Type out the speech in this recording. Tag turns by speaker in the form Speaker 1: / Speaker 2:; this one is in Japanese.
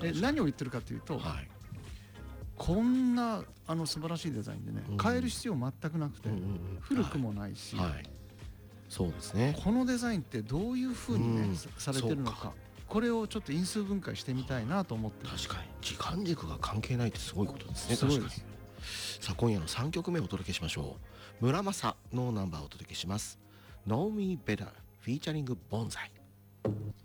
Speaker 1: 何を言ってるかというと、
Speaker 2: はい、
Speaker 1: こんな素晴らしいデザインでね、変える必要全くなくて、古くもないし、
Speaker 2: はいはい、そうですね。
Speaker 1: このデザインってどういうふうにね、されてるのか、これをちょっと因数分解してみたいなと思ってる。
Speaker 2: 確かに時間軸が関係ないってすごいことですね。
Speaker 1: すごいです。
Speaker 2: 確かに。さあ今夜の3曲目をお届けしましょう。村正のナンバーをお届けします。 Know Me Better フィーチャリングボンザイ。